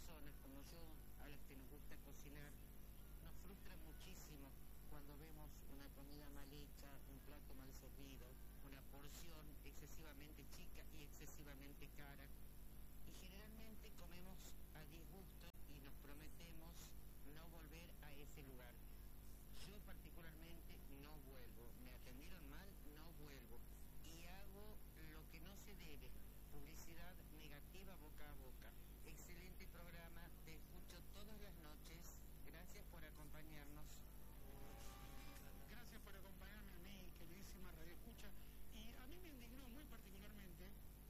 personas como yo, a las que nos gusta cocinar, nos frustra muchísimo cuando vemos una comida mal hecha, un plato mal servido, una porción excesivamente chica y excesivamente cara. Y generalmente comemos a disgusto y nos prometemos no volver a ese lugar. Yo particularmente no vuelvo, me atendieron mal, no vuelvo. Y hago lo que no se debe, publicidad negativa boca a boca. Excelente programa, te escucho todas las noches. Gracias por acompañarnos. Gracias por acompañarme a mí, queridísima Radio Escucha. Y a mí me indignó muy particularmente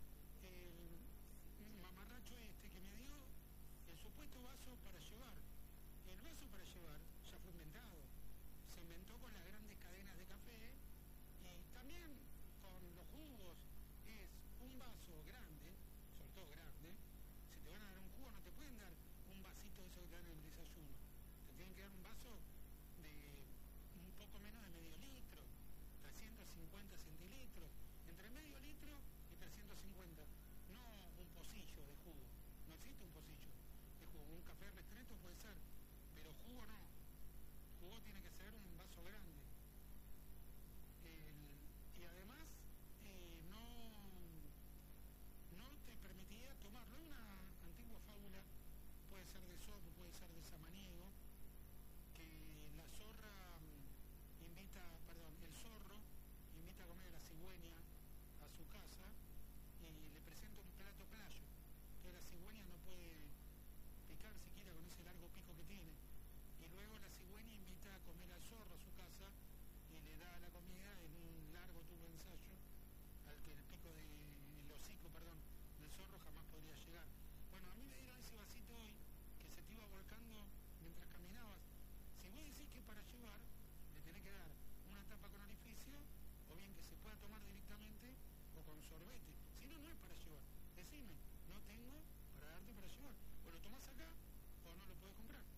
el mamarracho este que me dio el supuesto vaso para llevar. El vaso para llevar ya fue inventado. Se inventó con las grandes cadenas de café y también con los jugos. Es un vaso grande, sobre todo grande. Si te van a dar un jugo no te pueden dar un vasito de eso que te dan en el desayuno. Te tienen que dar un vaso de un poco menos de medio litro, 350 centilitros, entre medio litro y 350, no un pocillo de jugo, no existe un pocillo de jugo, un café restreto puede ser, pero jugo no, jugo tiene que ser un vaso grande. Y además no te permitía tomarlo. Hay una antigua fábula, puede ser de Sopo, puede ser de Samaniego, que la zorra el zorro invita a comer a la cigüeña a su casa y le presenta un plato playo, que la cigüeña no puede picar siquiera con ese largo pico que tiene, y luego la cigüeña invita a comer al zorro a su casa y le da la comida en un largo tubo de ensayo al que el hocico del zorro jamás podría llegar. Bueno, a mí me dieron ese vasito hoy que se te iba volcando mientras caminabas. Si vos decís que para llevar, le tenés que dar una tapa con orificio, o bien que se pueda tomar directamente, o con sorbete. Si no, no es para llevar. Decime, no tengo para darte para llevar. O lo tomás acá, o no lo podés comprar.